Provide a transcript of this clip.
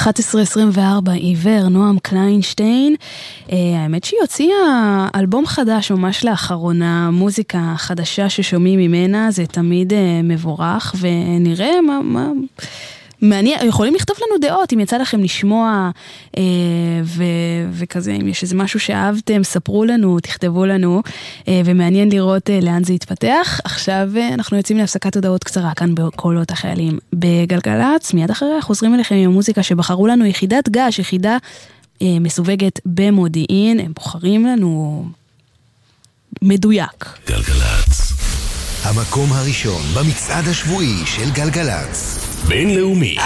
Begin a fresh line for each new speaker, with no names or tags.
11:24, עיוור, נועם קליינשטיין. האמת שהיא הוציאה אלבום חדש ממש לאחרונה, מוזיקה חדשה ששומעים ממנה, זה תמיד מבורך, ונראה מה מעניין, יכולים לכתוב לנו דעות, אם יצא לכם לשמוע, וכזה, אם יש איזה משהו שאהבתם, ספרו לנו, תכתבו לנו, ומעניין לראות לאן זה יתפתח. עכשיו אנחנו יוצאים להפסקת הודעות קצרה, כאן בקולות החיילים בגלגלץ, מיד אחריה חוזרים אליכם עם המוזיקה שבחרו לנו, יחידת גש, יחידה מסווגת במודיעין, הם בוחרים לנו מדויק.
גלגלץ, המקום הראשון במצעד השבועי של גלגלץ. בינלאומי.